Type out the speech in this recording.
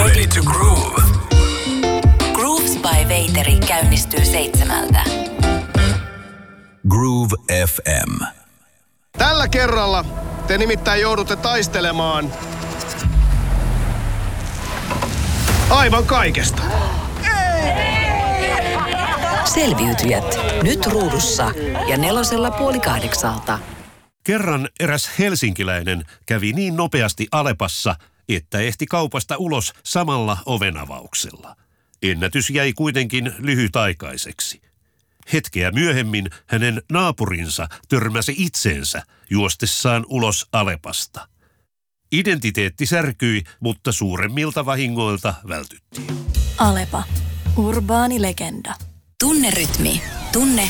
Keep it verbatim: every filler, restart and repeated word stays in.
Ready to groove. Grooves by Veiteri käynnistyy seitsemältä. Groove F M. Tällä kerralla te nimittäin joudutte taistelemaan aivan kaikesta. Selviytyjät nyt ruudussa ja nelosella puoli kahdeksalta. Kerran eräs helsinkiläinen kävi niin nopeasti Alepassa, että ehti kaupasta ulos samalla ovenavauksella. Ennätys jäi kuitenkin lyhytaikaiseksi. Hetkeä myöhemmin hänen naapurinsa törmäsi itseensä juostessaan ulos Alepasta. Identiteetti särkyi, mutta suuremmilta vahingoilta vältyttiin. Alepa. Urbaani legenda. Tunne rytmi. Tunne